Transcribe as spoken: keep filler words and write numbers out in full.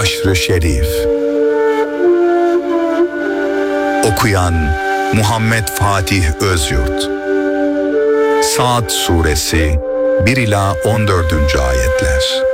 Haşr-ı Şerif. Okuyan Muhammed Fatih Özyurt. Saat Suresi bir ila on dördüncü ayetler.